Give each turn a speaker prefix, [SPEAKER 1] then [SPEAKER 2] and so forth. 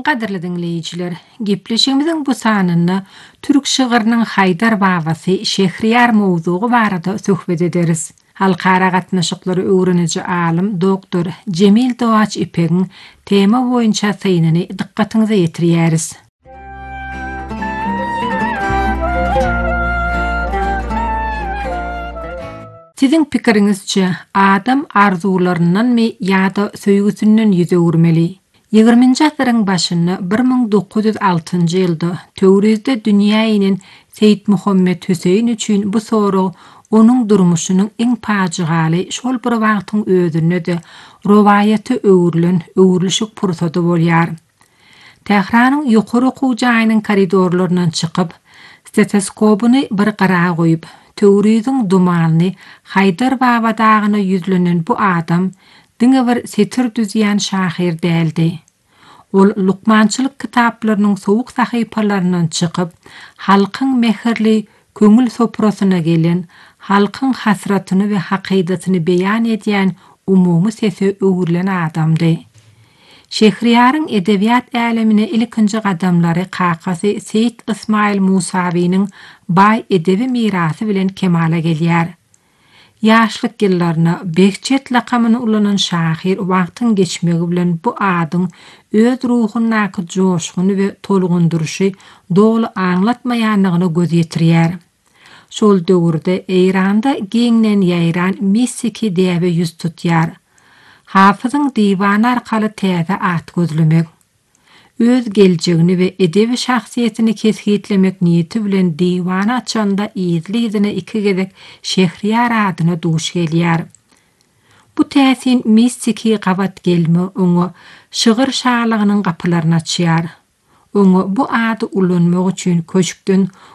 [SPEAKER 1] Qadirli dinleyiciler, gepleşigimiziň bu sanyny türk şygyrynyň Haydar babasy Şehriyar mowzugy barada söhbet ederiz. Halkara gatnaşyklary öwreniji alim doktor Cemil Doğaç İpek'iň tema boýunça synyny dikkatyňize ýetirýäris. Siziň pikiriňizçe adam arzularyndan mi ýa-da söýgüsünden ýüze urmeli? 20-nji asyryň başynda 1906-njy ýylda Töwrizde dünýä inen Seyit Muhammed Hüseyin üçin bu soru onuň durmuşynyň iň pajigaly şol bir wagtyň özünde de rowayaty öwürlüşik pursady bolýar. Tehranyň ýokary okuw jaýynyň koridorlaryndan çykyp, stetoskopuny bir gara goýup, Töwriziň dumanly Haydar baba dagyna ýüzlenen bu adam diňe bir setir düzýän şahyr däldi. Ol lukmançylyk kitaplarynyň sowuk sahypalaryndan çykyp, halkyň mehirli köňül soprasyna gelen, halkyň hasratyny we hakydatyny beýan edýän umumy sesi öwürlen adamdy. Şehriyarın edebiýat älemine ilkinji gadamlary kakasy Seyit Ismail Musawi'niň baý edebi mirasy bilen kemala gelýär. Ýaşlyk ýyllaryna Behçet lakamyny ulanan şahyr wagtyň geçmegi bilen bu adyň öz ruhunyň joşguny we tolgundurşy dogly aňlatmaýanlygyny göz ýetirýär. Şol döwürde Eýranda geňden ýaýran Missiki diýe ýüz tutýar. Hafyzyň diýwany arkaly täze at gözlemek. Öz geljegini we edebi şahsiýetini kesgitlemek niýeti bilen diýwany açanda ýyzly iki gezek Şehriyar adyna duş gelýär. Bu täsin mistiki gabat gelme oňa şygyr şalygynyň gapylaryny açýar. Oňa bu ady ulanmak üçin köşkden